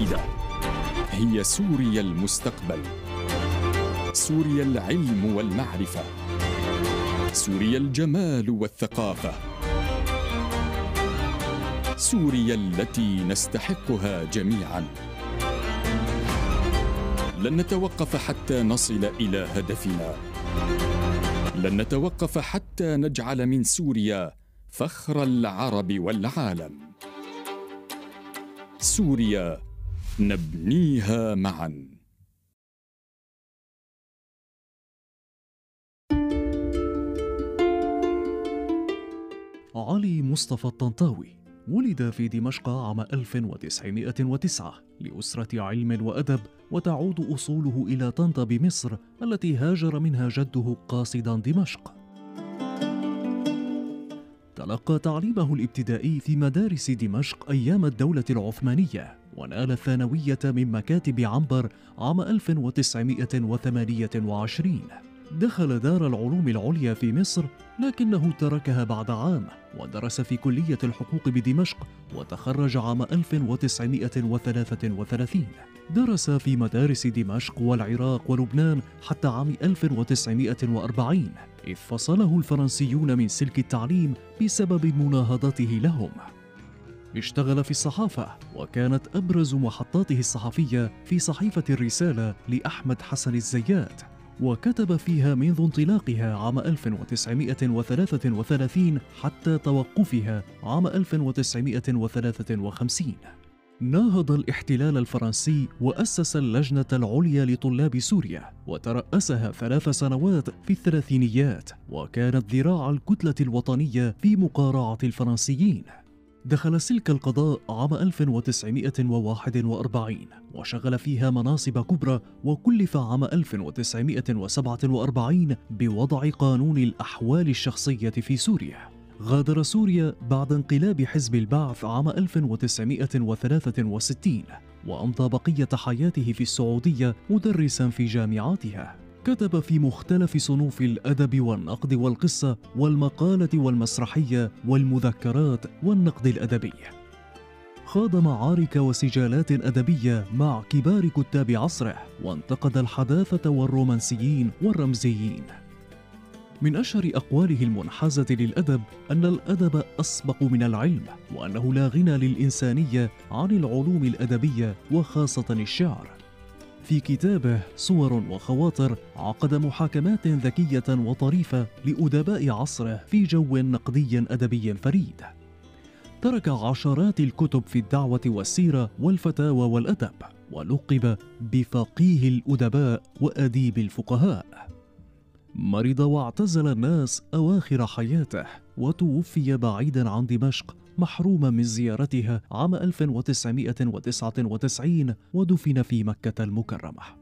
الجديدة هي سوريا المستقبل، سوريا العلم والمعرفة، سوريا الجمال والثقافة، سوريا التي نستحقها جميعاً. لن نتوقف حتى نصل إلى هدفنا، لن نتوقف حتى نجعل من سوريا فخر العرب والعالم. سوريا نبنيها معاً. علي مصطفى الطنطاوي ولد في دمشق عام 1909 لأسرة علم وأدب، وتعود أصوله إلى طنطا بمصر التي هاجر منها جده قاصدا دمشق. تلقى تعليمه الابتدائي في مدارس دمشق أيام الدولة العثمانية، ونال الثانوية من مكاتب عنبر عام 1928. دخل دار العلوم العليا في مصر لكنه تركها بعد عام، ودرس في كلية الحقوق بدمشق وتخرج عام 1933. درس في مدارس دمشق والعراق ولبنان حتى عام 1940، إذ فصله الفرنسيون من سلك التعليم بسبب مناهضته لهم. اشتغل في الصحافة، وكانت أبرز محطاته الصحفية في صحيفة الرسالة لأحمد حسن الزيات، وكتب فيها منذ انطلاقها عام 1933 حتى توقفها عام 1953. ناهض الاحتلال الفرنسي وأسس اللجنة العليا لطلاب سوريا، وترأسها 3 سنوات في الثلاثينيات، وكانت ذراع الكتلة الوطنية في مقارعة الفرنسيين. دخل سلك القضاء عام 1941 وشغل فيها مناصب كبرى، وكلف عام 1947 بوضع قانون الأحوال الشخصية في سوريا. غادر سوريا بعد انقلاب حزب البعث عام 1963، وأمضى بقية حياته في السعودية مدرساً في جامعاتها. كتب في مختلف صنوف الأدب والنقد والقصة والمقالة والمسرحية والمذكرات والنقد الأدبي. خاض معارك وسجالات أدبية مع كبار كتاب عصره، وانتقد الحداثة والرومانسيين والرمزيين. من أشهر أقواله المنحازة للأدب أن الأدب أسبق من العلم، وأنه لا غنى للإنسانية عن العلوم الأدبية وخاصة الشعر. في كتابه صور وخواطر عقد محاكمات ذكية وطريفة لأدباء عصره في جو نقدي أدبي فريد. ترك عشرات الكتب في الدعوة والسيرة والفتاوى والأدب، ولقب بفقيه الأدباء وأديب الفقهاء. مرض واعتزل الناس أواخر حياته، وتوفي بعيدا عن دمشق محروما من زيارتها عام 1999، ودفن في مكة المكرمة.